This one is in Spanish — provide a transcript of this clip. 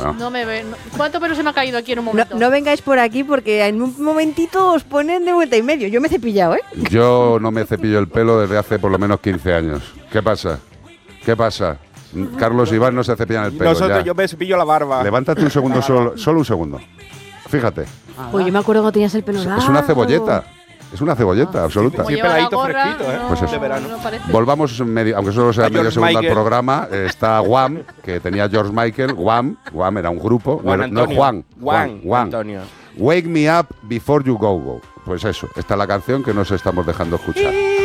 ¿Cuánto pelo se me ha caído aquí en un momento? No vengáis por aquí porque en un momentito os ponen de vuelta y medio. Yo me he cepillado, ¿eh? Yo no me cepillo el pelo desde hace por lo menos 15 años. ¿Qué pasa? Carlos y Iván no se cepillan el pelo. Nosotros, yo me cepillo la barba. Levántate un segundo, solo un segundo. Fíjate. Pues yo me acuerdo cuando tenías el pelo largo. Es una cebolleta. Es una cebolleta absoluta. Sí, peladito fresquito, ¿eh? Pues eso. De verano. Volvamos, aunque solo sea medio segundo al Michael. programa, está Wham, que tenía George Michael. Wham era un grupo. No Juan. Antonio. Wake Me Up Before You Go Go. Pues eso, esta es la canción que nos estamos dejando escuchar.